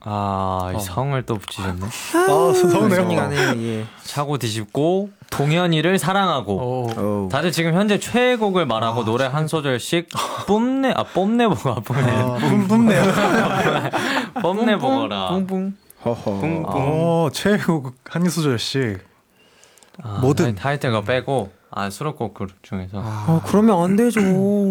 아, 이 성을 또 붙이셨네. 서운해요. 예. 차고 뒤집고 동현이를 사랑하고. 다들 지금 현재 최애곡을 말하고 노래 한 소절씩 뽐내보고 뿜네요. 뽐내보거라. 뿡뿡. 붕붕. 최애곡 한 소절씩. 뭐든 타이틀거 빼고 수록곡 그룹 중에서. 그러면 안 되죠.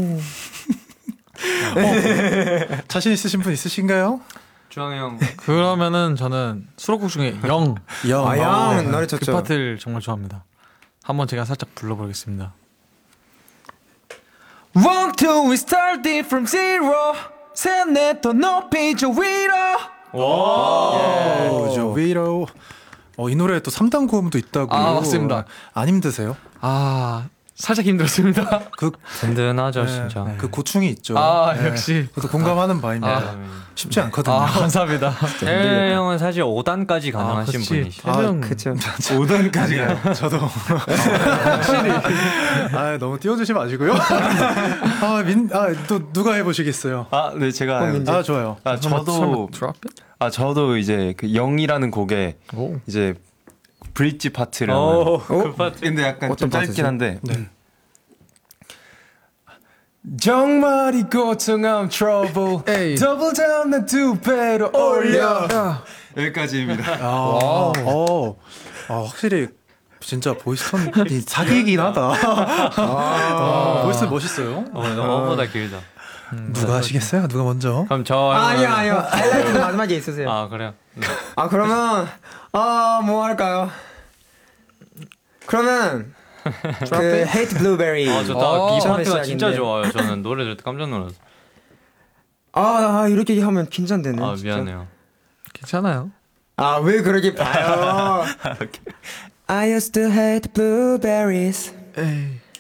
자신 있으신 분 있으신가요? 주황이 형. 그러면은 저는 수록곡 중에 영. 영 노래 그 좋죠. 파트를 정말 좋아합니다. 한번 제가 살짝 불러보겠습니다. One, two, we started from zero. 셋넷 더 높이 저 위로. 저 위로. 이 노래에 또 3단 고음도 있다고. 맞습니다. 안 힘드세요? 살짝 힘들었습니다. 든든하죠, 진짜. 그 고충이 있죠. 역시. 저도 공감하는 바입니다. 쉽지 않거든요. 감사합니다. 태일 형은 사실 5단까지 가능하신 분이시죠. 그쵸. 5단까지요. 저도. 확실히. 너무 띄워주시면 마시고요. 또 누가 해보시겠어요? 네, 제가. 좋아요. 저도 이제 그 영이라는 곡에 이제 브릿지 파트를 그 파트. 근데 약간 좀 파트지? 짧긴 한데. 정말이 고통함 trouble double down 난 두 배로 올려 여기까지입니다. 확실히 진짜 보이스톤이 사기이긴 하다. 보이스 멋있어요. 너보다 길다. 누가 하시겠어요? 누가 먼저? 그럼 저 아니요. 하이라이트 마지막에 있으세요. 그래요. 그러면 뭐 할까요? 그러면 그 Hate Blueberry. 좋다. 이 파트가 시작인데. 진짜 좋아요. 저는 노래 들을 때 깜짝 놀랐어. 이렇게 하면 긴장되네. 미안해요. 괜찮아요. 왜 그러게 봐요. I used to hate blueberries. 에이.